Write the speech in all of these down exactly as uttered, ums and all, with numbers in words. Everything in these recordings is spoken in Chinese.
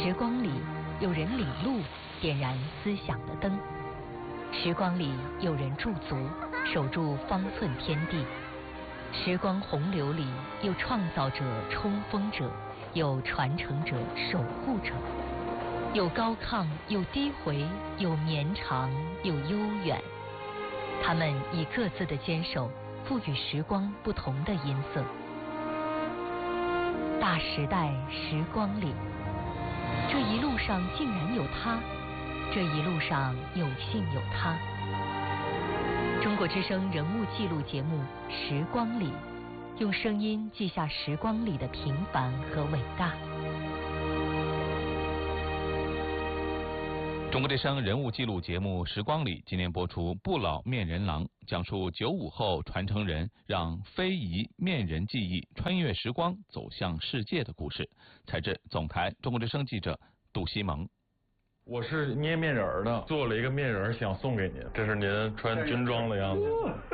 时光里有人领路，点燃思想的灯；时光里有人驻足，守住方寸天地；时光洪流里有创造者、冲锋者，有传承者、守护者，有高亢，有低回，有绵长，有悠远。他们以各自的坚守，赋予时光不同的音色。大时代时光里，这一路上竟然有他，这一路上有幸有他。中国之声人物记录节目《时光里》，用声音记下时光里的平凡和伟大。 中国之声人物记录节目《时光里》今年播出《不老面人郎》，讲述九五后传承人让非遗面人技艺穿越时光走向世界的故事。采自总台中国之声记者杜西蒙。 我是捏面人的，做了一个面人想送给您，这是您穿军装的样子。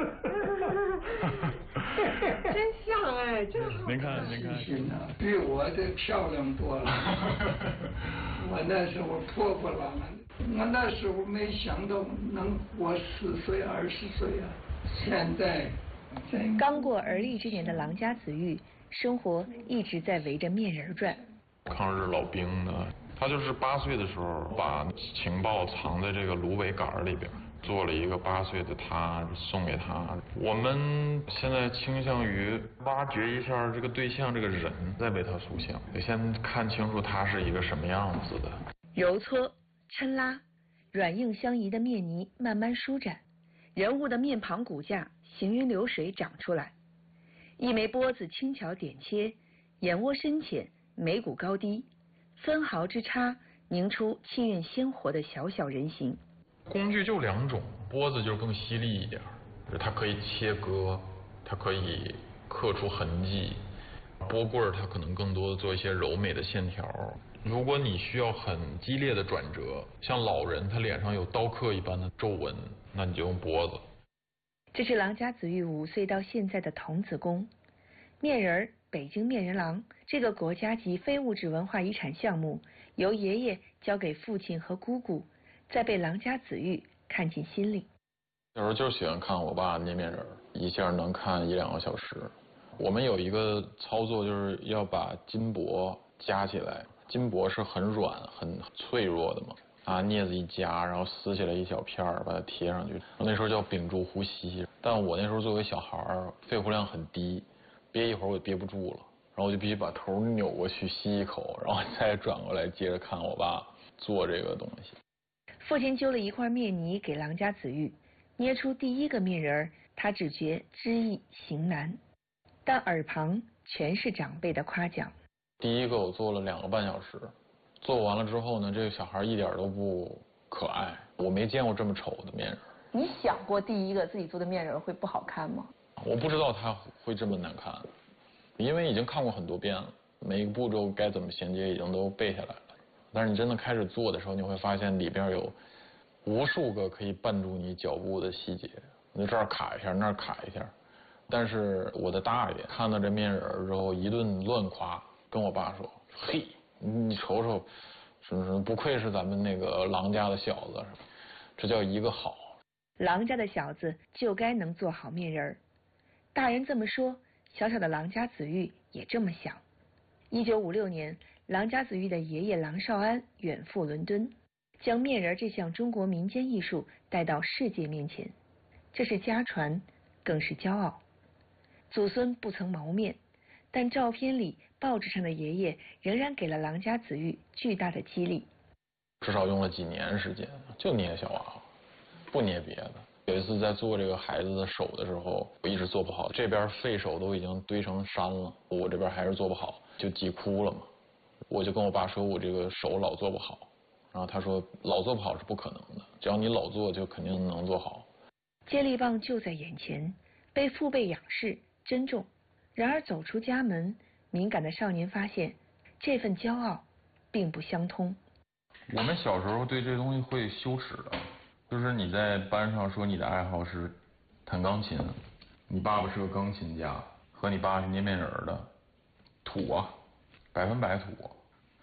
真像哎，真好。 您看，您看， 比我这漂亮多了。我那时候破破烂烂的，我那时候没想到能活十岁二十岁啊！现在， 刚过而立之年的郎家子玉，生活一直在围着面人转。 抗日老兵呢，他就是八岁的时候把情报藏在这个芦苇杆里边，做了一个八岁的他送给他。我们现在倾向于挖掘一下这个对象这个人，再为他塑像，得先看清楚他是一个什么样子的。 揉搓、抻拉，软硬相宜的面泥慢慢舒展，人物的面庞骨架行云流水长出来。一枚钵子轻巧点切，眼窝深浅，眉骨高低，分毫之差凝出气韵鲜活的小小人形。 工具就两种，钵子就更犀利一点，它可以切割，它可以刻出痕迹。钵棍它可能更多的做一些柔美的线条。如果你需要很激烈的转折，像老人他脸上有刀刻一般的皱纹，那你就用钵子。 这是郎家子玉五岁到现在的童子功。面人儿北京面人郎这个国家级非物质文化遗产项目，由爷爷交给父亲和姑姑，再被郎家子玉看进心里。 有时候就喜欢看我爸捏面人，一下能看一两个小时。我们有一个操作，就是要把金箔夹起来，金箔是很软很脆弱的嘛，拿镊子一夹，然后撕下来一小片儿，把它贴上去。那时候叫屏住呼吸，但我那时候作为小孩儿，肺活量很低，憋一会儿我就憋不住了，然后我就必须把头扭过去吸一口，然后再转过来接着看我爸做这个东西。 父亲揪了一块面泥给郎家子玉，捏出第一个面人，他只觉知易行难，但耳旁全是长辈的夸奖。 第一个我做了两个半小时，做完了之后呢，这个小孩一点都不可爱，我没见过这么丑的面人。 你想过第一个自己做的面人会不好看吗？ 我不知道他会这么难看，因为已经看过很多遍了，每一个步骤该怎么衔接已经都背下来了。但是你真的开始做的时候，你会发现里边有无数个可以绊住你脚步的细节，你这儿卡一下，那儿卡一下。但是我的大爷看到这面人之后一顿乱夸，跟我爸说：“嘿，你瞅瞅，什么什么，不愧是咱们那个郎家的小子，这叫一个好。” 郎家的小子就该能做好面人。大人这么说，小小的郎家子玉也这么想。一九五六年，郎家子玉的爷爷郎绍安远赴伦敦，将面人这项中国民间艺术带到世界面前，这是家传，更是骄傲。祖孙不曾谋面，但照片里、报纸上的爷爷仍然给了郎家子玉巨大的激励。 至少用了几年时间，就捏小娃娃，不捏别的。有一次在做这个孩子的手的时候，我一直做不好，这边废手都已经堆成山了，我这边还是做不好，就急哭了嘛。我就跟我爸说，我这个手老做不好，然后他说老做不好是不可能的，只要你老做就肯定能做好。 接力棒就在眼前，被父辈仰视珍重。然而走出家门，敏感的少年发现这份骄傲并不相通。 我们小时候对这东西会羞耻的，就是你在班上说你的爱好是弹钢琴，你爸爸是个钢琴家，和你爸是捏面人的，土啊，百分百土。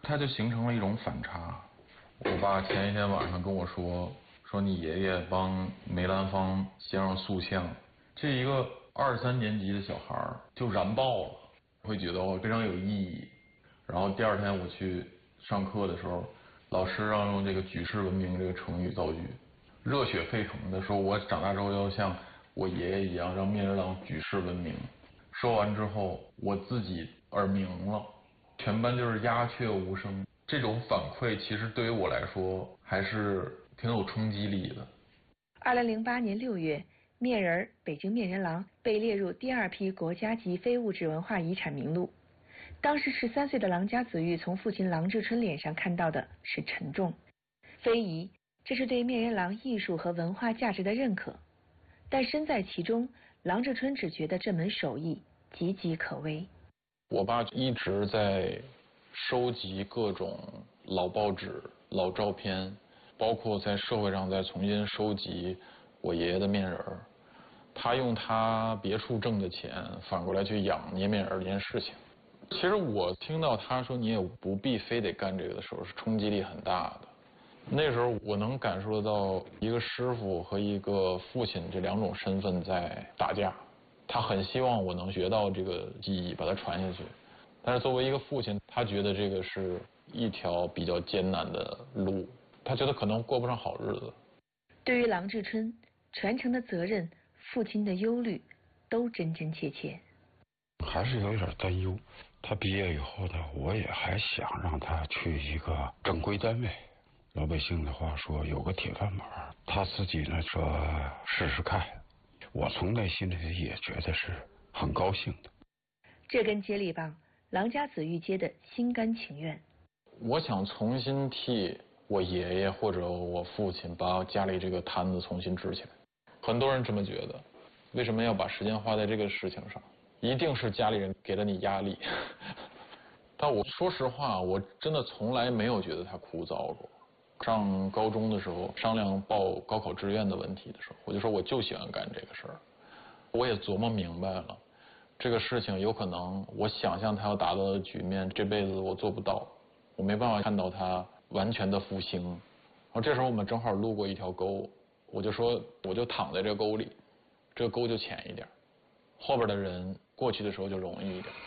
它就形成了一种反差。我爸前一天晚上跟我说，说你爷爷帮梅兰芳先生塑像，这一个二三年级的小孩就燃爆了，会觉得哦非常有意义。然后第二天我去上课的时候，老师让用这个举世闻名这个成语造句，热血沸腾的说，我长大之后要像我爷爷一样让面人郎举世闻名。说完之后，我自己耳鸣了，全班就是鸦雀无声。这种反馈其实对于我来说还是挺有冲击力的。 二零零八年六月，面人北京面人郎被列入第二批国家级非物质文化遗产名录。当时十三岁的郎家子玉从父亲郎志春脸上看到的是沉重，非遗，这是对面人郎艺术和文化价值的认可。但身在其中，郎志春只觉得这门手艺岌岌可危。 我爸一直在收集各种老报纸、老照片，包括在社会上再重新收集我爷爷的面人儿。他用他别处挣的钱，反过来去养捏面人儿这件事情。其实我听到他说你也不必非得干这个的时候，是冲击力很大的。那时候我能感受得到一个师傅和一个父亲这两种身份在打架。他很希望我能学到这个技艺，把它传下去。但是作为一个父亲，他觉得这个是一条比较艰难的路，他觉得可能过不上好日子。 对于郎志春，传承的责任、父亲的忧虑，都真真切切。 还是有点担忧。他毕业以后呢，我也还想让他去一个正规单位。老百姓的话说，有个铁饭碗。他自己呢说试试看。我从内心里也觉得是很高兴的。 这根接力棒，郎家子玉接的心甘情愿。 我想重新替我爷爷或者我父亲把家里这个摊子重新支起来。很多人这么觉得，为什么要把时间花在这个事情上？一定是家里人给了你压力。但我说实话，我真的从来没有觉得它枯燥过。上高中的时候商量报高考志愿的问题的时候，我就说我就喜欢干这个事儿。我也琢磨明白了，这个事情有可能我想象它要达到的局面，这辈子我做不到，我没办法看到它完全的复兴。然后这时候我们正好路过一条沟，我就说我就躺在这个沟里，这个沟就浅一点，后边的人过去的时候就容易一点。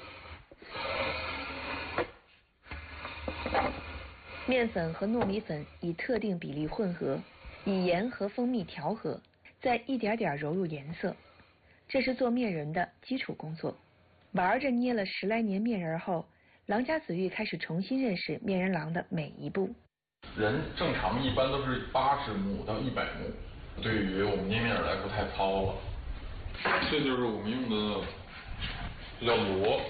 面粉和糯米粉以特定比例混合，以盐和蜂蜜调和，再一点点揉入颜色。这是做面人的基础工作。玩着捏了十来年面人后，郎家子玉开始重新认识面人郎的每一步。 人正常一般都是八十目到一百目，对于我们捏面人来说太糙了。这就是我们用的，这叫螺，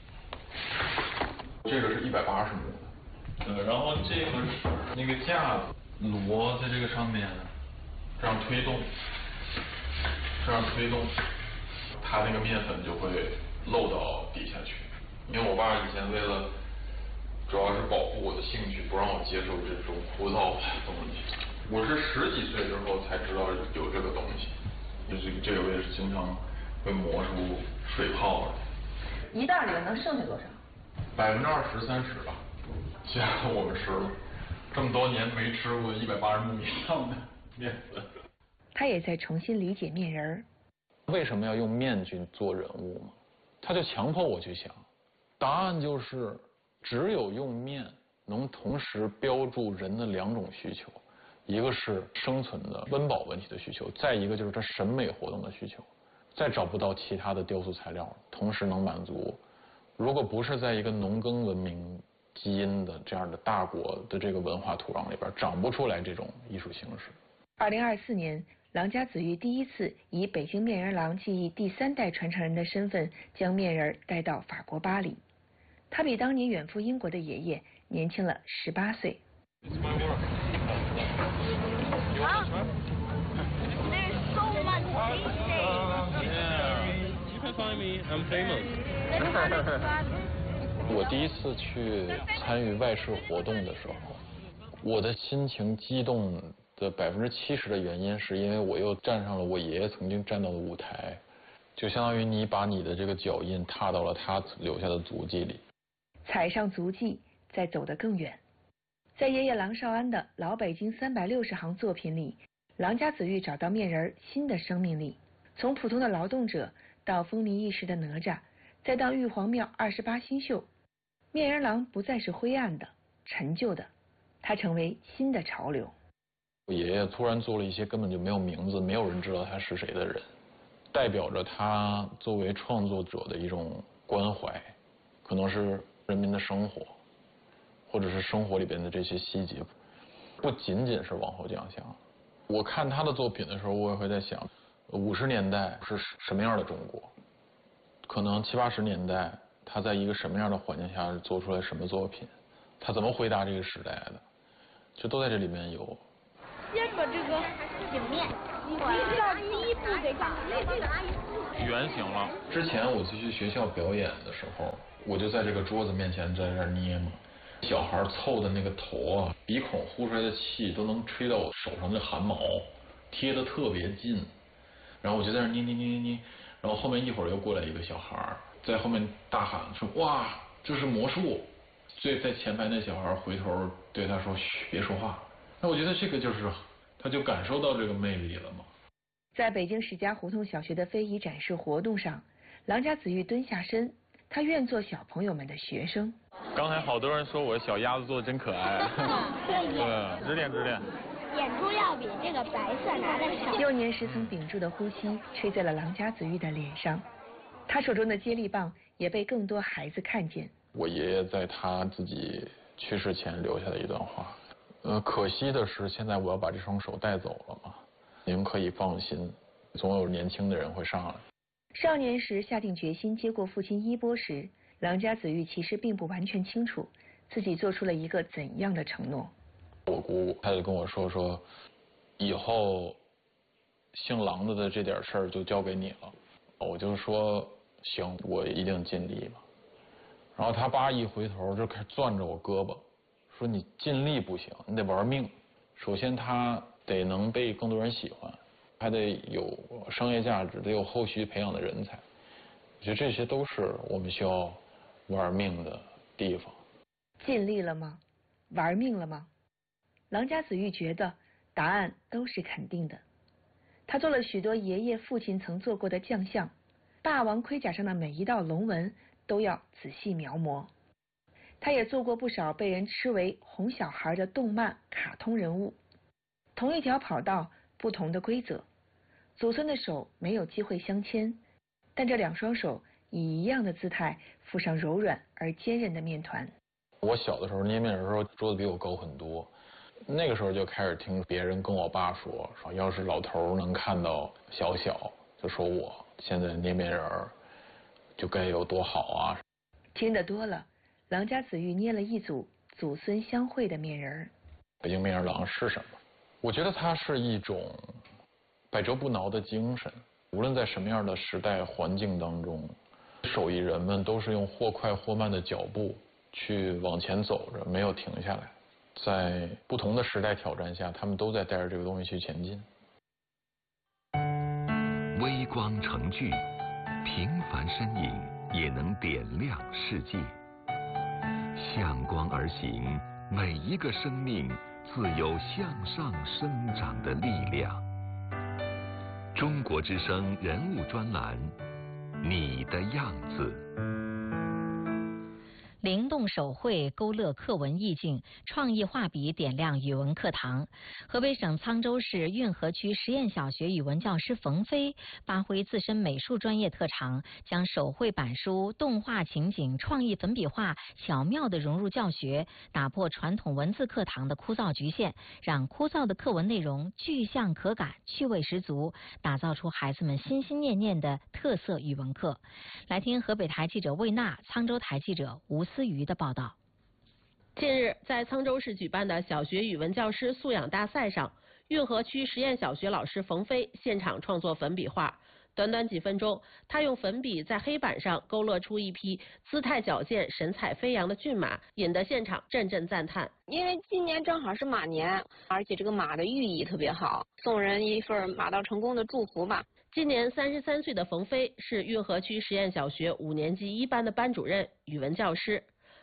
这个是一百八十目的。呃，然后这个是那个架子，螺在这个上面这样推动，这样推动，它那个面粉就会漏到底下去。因为我爸以前为了主要是保护我的兴趣，不让我接受这种枯燥的东西。我是十几岁之后才知道有这个东西，就是这个我也是经常会磨出水泡的。 一袋里能剩下多少？ 百分之二十三十吧。现在我们吃了这么多年没吃过一百八十目以上的面粉。 他也在重新理解面人儿。 为什么要用面去做人物吗？他就强迫我去想，答案就是只有用面能同时标注人的两种需求，一个是生存的温饱问题的需求，再一个就是他审美活动的需求。再找不到其他的雕塑材料同时能满足。如果不是在一个农耕文明基因的这样的大国的这个文化土壤里边，长不出来这种艺术形式。 二零二四年，郎家子玉第一次以北京面人郎技艺第三代传承人的身份，将面人带到法国巴黎。他比当年远赴英国的爷爷年轻了十八岁。 我第一次去参与外事活动的时候，我的心情激动的百分之七十的原因，是因为我又站上了我爷爷曾经站到的舞台，就相当于你把你的这个脚印踏到了他留下的足迹里。 踩上足迹， 再走得更远。在爷爷郎绍安的老北京三百六十行作品里，郎家子玉找到面人新的生命力，从普通的劳动者到风靡一时的哪吒，再到玉皇庙二十八星宿，面人郎不再是灰暗的、陈旧的，它成为新的潮流。 我爷爷突然做了一些根本就没有名字、没有人知道他是谁的人，代表着他作为创作者的一种关怀，可能是人民的生活，或者是生活里边的这些细节，不仅仅是往后奖项。我看他的作品的时候，我也会在想，五十年代是什么样的中国？可能七八十年代他在一个什么样的环境下做出来什么作品？他怎么回答这个时代的？就都在这里面有。 先把这个醒面，你知道第一步得干嘛？ 圆形了。之前我去学校表演的时候，我就在这个桌子面前在这儿捏嘛。小孩凑的那个头啊，鼻孔呼出来的气都能吹到我手上的汗毛，贴得特别近。然后我就在那捏捏捏捏捏，然后后面一会儿又过来一个小孩，在后面大喊说：“哇，这是魔术！”所以在前排那小孩回头对他说：“嘘，别说话。”那我觉得这个就是，他就感受到这个魅力了嘛。 在北京石家胡同小学的非遗展示活动上，郎家子玉蹲下身，他愿做小朋友们的学生。 刚才好多人说我小鸭子做的真可爱。对，指点指点。 演出要比这个白色拿的少。 幼年时曾屏住的呼吸吹在了郎家子玉的脸上，他手中的接力棒也被更多孩子看见。 我爷爷在他自己去世前留下的一段话。呃，可惜的是，现在我要把这双手带走了嘛。您可以放心，总有年轻的人会上来。 少年时下定决心接过父亲衣钵时，郎家子玉其实并不完全清楚自己做出了一个怎样的承诺。 我姑她就跟我说说，以后姓郎的的这点事儿就交给你了。我就说行，我一定尽力吧。然后他爸一回头就开始攥着我胳膊。说你尽力不行，你得玩命。首先他得能被更多人喜欢，还得有商业价值，得有后续培养的人才。我觉得这些都是我们需要玩命的地方。 尽力了吗？玩命了吗？郎家子玉觉得答案都是肯定的。他做了许多爷爷父亲曾做过的将相，霸王盔甲上的每一道龙纹都要仔细描摹。他也做过不少被人吃为哄小孩的动漫卡通人物。同一条跑道，不同的规则，祖孙的手没有机会相牵，但这两双手以一样的姿态附上柔软而坚韧的面团。 我小的时候捏面人的时候，桌子比我高很多，那个时候就开始听别人跟我爸说，说要是老头能看到小小，就说我现在捏面人就该有多好啊。 听得多了，郎家子玉捏了一组祖孙相会的面人儿。 北京面人郎是什么？我觉得它是一种百折不挠的精神。无论在什么样的时代环境当中，手艺人们都是用或快或慢的脚步去往前走着，没有停下来。在不同的时代挑战下，他们都在带着这个东西去前进。 微光成炬，平凡身影也能点亮世界。向光而行，每一个生命自有向上生长的力量。中国之声人物专栏，你的样子。 灵动手绘勾勒课文意境，创意画笔点亮语文课堂。河北省沧州市运河区实验小学语文教师冯飞发挥自身美术专业特长，将手绘板书、动画情景、创意粉笔画巧妙地融入教学，打破传统文字课堂的枯燥局限，让枯燥的课文内容具象可感、趣味十足，打造出孩子们心心念念的特色语文课。来听河北台记者魏娜、沧州台记者吴思瑜的报道。 近日，在沧州市举办的小学语文教师素养大赛上，运河区实验小学老师冯飞现场创作粉笔画。短短几分钟，他用粉笔在黑板上勾勒出一匹姿态矫健、神采飞扬的骏马，引得现场阵阵赞叹。 因为今年正好是马年，而且这个马的寓意特别好，送人一份马到成功的祝福吧。 今年三十三岁的冯飞是运河区实验小学五年级一班的班主任、语文教师。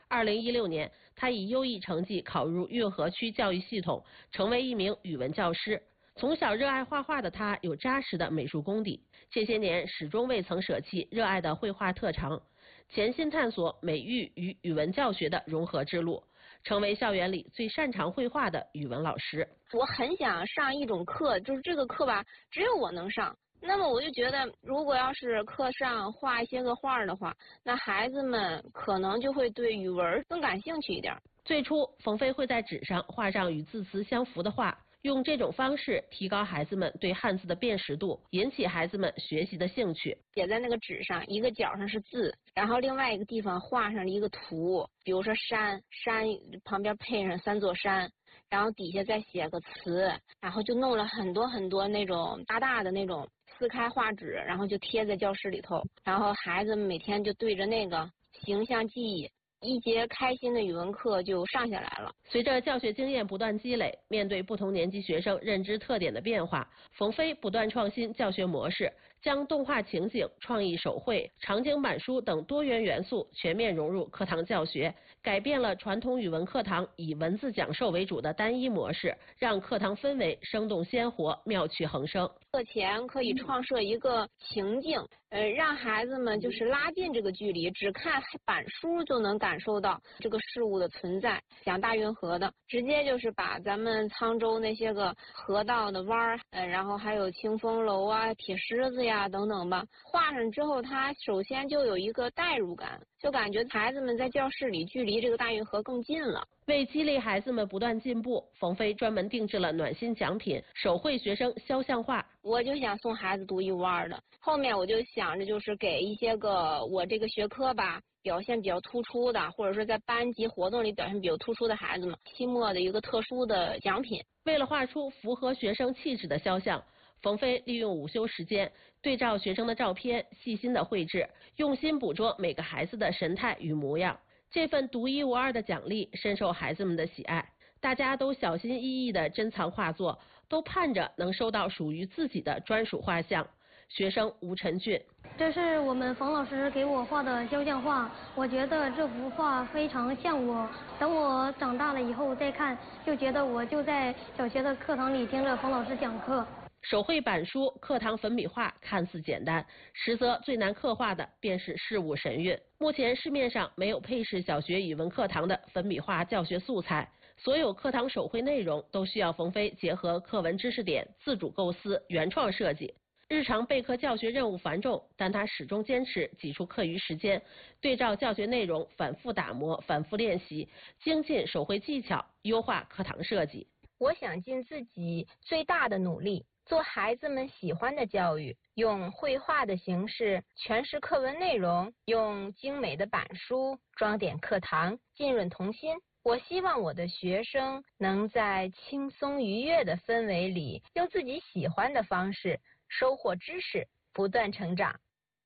二零一六年，他以优异成绩考入运河区教育系统，成为一名语文教师。从小热爱画画的他，有扎实的美术功底，这些年始终未曾舍弃热爱的绘画特长，潜心探索美育与语文教学的融合之路，成为校园里最擅长绘画的语文老师。 我很想上一种课，就是这个课吧，只有我能上。那么我就觉得，如果要是课上画一些个画的话，那孩子们可能就会对语文更感兴趣一点。 最初，冯飞会在纸上画上与字词相符的画，用这种方式提高孩子们对汉字的辨识度，引起孩子们学习的兴趣。 写在那个纸上，一个角上是字，然后另外一个地方画上了一个图，比如说山，山旁边配上三座山。然后底下再写个词，然后就弄了很多很多那种大大的那种撕开画纸，然后就贴在教室里头，然后孩子们每天就对着那个形象记忆，一节开心的语文课就上下来了。 随着教学经验不断积累，面对不同年级学生认知特点的变化，冯飞不断创新教学模式，将动画情景、创意手绘、场景板书等多元元素全面融入课堂教学，改变了传统语文课堂以文字讲授为主的单一模式，让课堂氛围生动鲜活、妙趣横生。 课前可以创设一个情境，呃，让孩子们就是拉近这个距离，只看板书就能感受到这个事物的存在。讲大运河的，直接就是把咱们沧州那些个河道的弯儿，呃，然后还有清风楼啊、铁狮子呀等等吧，画上之后，它首先就有一个代入感，就感觉孩子们在教室里距离这个大运河更近了。 为激励孩子们不断进步，冯飞专门定制了暖心奖品——手绘学生肖像画。 我就想送孩子独一无二的，后面我就想着就是给一些个我这个学科吧表现比较突出的，或者说在班级活动里表现比较突出的孩子们，期末的一个特殊的奖品。 为了画出符合学生气质的肖像，冯飞利用午休时间，对照学生的照片，细心的绘制，用心捕捉每个孩子的神态与模样。这份独一无二的奖励深受孩子们的喜爱，大家都小心翼翼地珍藏画作，都盼着能收到属于自己的专属画像。学生吴晨俊， 这是我们冯老师给我画的肖像画，我觉得这幅画非常像我。等我长大了以后再看，就觉得我就在小学的课堂里听着冯老师讲课。 手绘板书、课堂粉笔画看似简单，实则最难刻画的便是事物神韵。目前市面上没有配饰小学语文课堂的粉笔画教学素材，所有课堂手绘内容都需要冯飞结合课文知识点，自主构思、原创设计。日常备课教学任务繁重，但他始终坚持挤出课余时间，对照教学内容反复打磨、反复练习，精进手绘技巧，优化课堂设计。 我想尽自己最大的努力，做孩子们喜欢的教育，用绘画的形式诠释课文内容，用精美的板书装点课堂，浸润童心。我希望我的学生能在轻松愉悦的氛围里，用自己喜欢的方式收获知识，不断成长。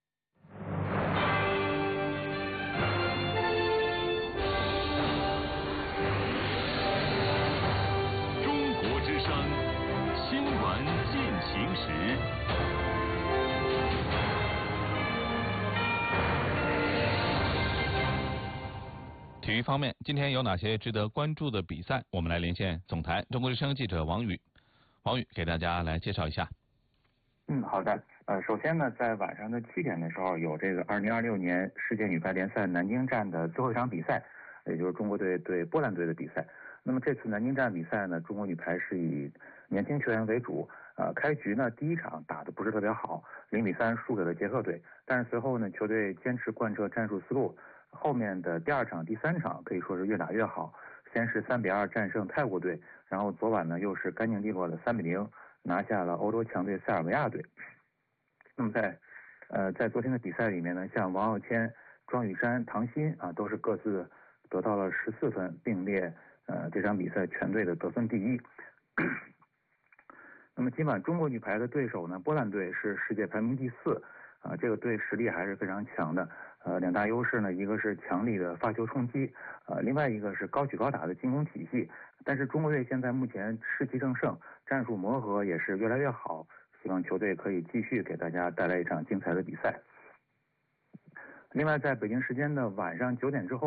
中国之声新闻进行时。 体育方面，今天有哪些值得关注的比赛？我们来连线总台中国之声记者王宇。王宇给大家来介绍一下。 嗯，好的。呃，首先呢，在晚上的七点的时候，有这个二零二六年世界女排联赛南京站的最后一场比赛，也就是中国队对波兰队的比赛。那么这次南京站比赛呢，中国女排是以年轻球员为主。呃，开局呢，第一场打得不是特别好，零比三输给了捷克队。但是随后呢，球队坚持贯彻战术思路，后面的第二场、第三场可以说是越打越好。先是三比二战胜泰国队，然后昨晚呢又是干净利落的三比零拿下了欧洲强队塞尔维亚队。那么在呃在昨天的比赛里面呢，像王傲谦、庄雨珊、唐鑫啊，都是各自得到了十四分，并列呃这场比赛全队的得分第一。那么今晚中国女排的对手呢，波兰队是世界排名第四啊，这个队实力还是非常强的。呃，两大优势呢，一个是强力的发球冲击，呃，另外一个是高举高打的进攻体系。但是中国队现在目前士气正盛，战术磨合也是越来越好，希望球队可以继续给大家带来一场精彩的比赛。另外，在北京时间的晚上九点之后，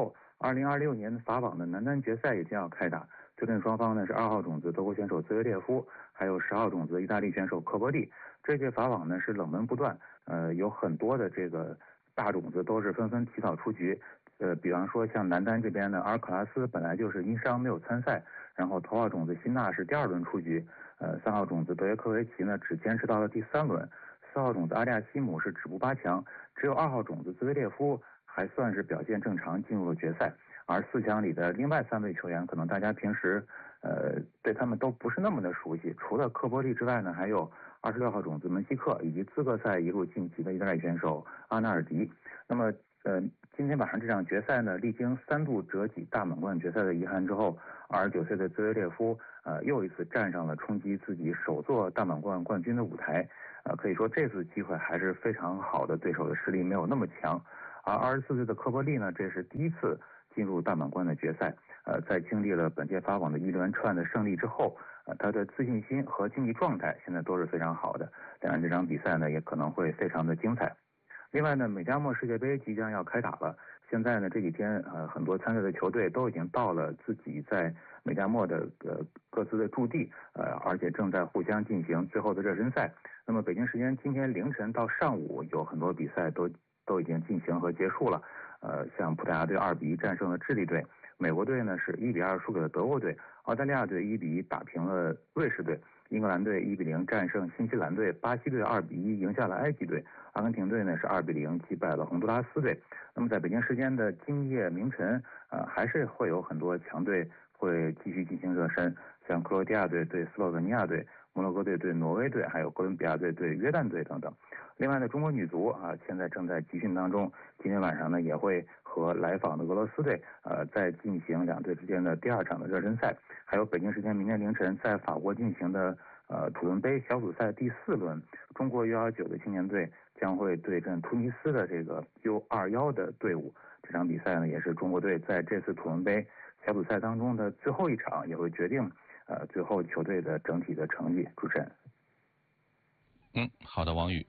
二零二六年法网的男单决赛也将要开打，对阵双方呢是二号种子德国选手兹维列夫，还有十号种子意大利选手科波利。这届法网呢是冷门不断，呃，有很多的这个大种子都是纷纷提早出局。呃，比方说像男单这边呢，阿尔克拉斯本来就是因伤没有参赛，然后头号种子辛纳是第二轮出局，呃，三号种子德约科维奇呢只坚持到了第三轮，四号种子阿利亚西姆是止步八强，只有二号种子兹维列夫还算是表现正常进入了决赛。而四强里的另外三位球员，可能大家平时呃对他们都不是那么的熟悉，除了科波利之外呢，还有二十六号种子门西克以及资格赛一路晋级的意大利选手阿纳尔迪。那么呃，今天晚上这场决赛呢，历经三度折戟大满贯决赛的遗憾之后，二十九岁的兹维列夫呃又一次站上了冲击自己首座大满贯冠军的舞台。呃，可以说这次机会还是非常好的，对手的实力没有那么强。而二十四岁的科波利呢，这是第一次进入大满贯的决赛。呃，在经历了本届法网的一连串的胜利之后，呃，他的自信心和竞技状态现在都是非常好的。当然，这场比赛呢也可能会非常的精彩。另外呢，美加墨世界杯即将要开打了。现在呢，这几天呃，很多参赛的球队都已经到了自己在美加墨的呃各自的驻地，呃，而且正在互相进行最后的热身赛。那么北京时间今天凌晨到上午，有很多比赛都都已经进行和结束了。呃，像葡萄牙队二比一战胜了智利队，美国队呢是一比二输给了德国队，澳大利亚队一比一打平了瑞士队。英格兰队一比零战胜新西兰队，巴西队二比一赢下了埃及队，阿根廷队呢是二比零击败了洪都拉斯队。那么在北京时间的今夜凌晨，呃，还是会有很多强队会继续进行热身，像克罗地亚队对斯洛文尼亚队，摩洛哥队对挪威队，还有哥伦比亚队对约旦队等等。另外呢，中国女足啊，现在正在集训当中，今天晚上呢也会和来访的俄罗斯队呃再进行两队之间的第二场的热身赛。还有北京时间明天凌晨在法国进行的呃土伦杯小组赛第四轮，中国 U 二十九的青年队将会对阵突尼斯的这个 U 二十一的队伍。这场比赛呢也是中国队在这次土伦杯小组赛当中的最后一场，也会决定呃最后球队的整体的成绩。主持人。 嗯，好的，王宇。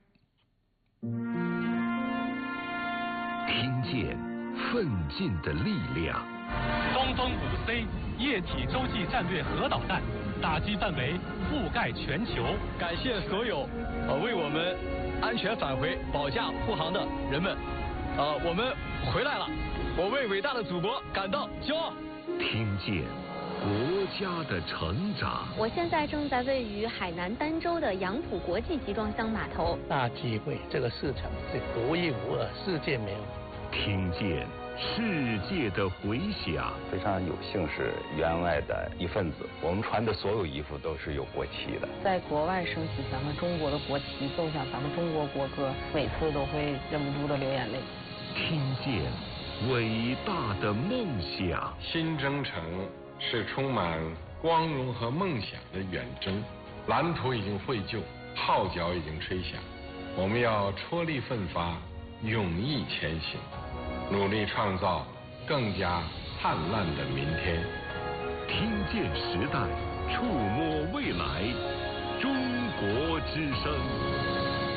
听见奋进的力量。 东风五 C 液体洲际战略核导弹，打击范围覆盖全球。 感谢所有呃为我们安全返回保驾护航的人们，呃，我们回来了，我为伟大的祖国感到骄傲。 听见国家的成长。 我现在正在位于海南儋州的杨浦国际集装箱码头。 大机会，这个市场是独一无二，世界没有。 听见世界的回响。 非常有幸是员外的一份子，我们穿的所有衣服都是有国旗的。 在国外升起咱们中国的国旗，奏响咱们中国国歌，每次都会忍不住的流眼泪。 听见伟大的梦想。 新征程是充满光荣和梦想的远征，蓝图已经绘就，号角已经吹响，我们要踔厉奋发，勇毅前行，努力创造更加灿烂的明天。 听见时代，触摸未来，中国之声。